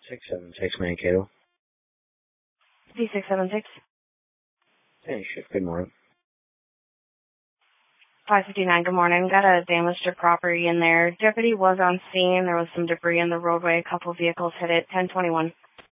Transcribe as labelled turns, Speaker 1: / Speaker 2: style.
Speaker 1: 676 Mankato.
Speaker 2: D676.
Speaker 1: Hey, shift. Good morning.
Speaker 2: 559, good morning. Got a damaged property in there. Deputy was on scene. There was some debris in the roadway. A couple vehicles hit it. 1021.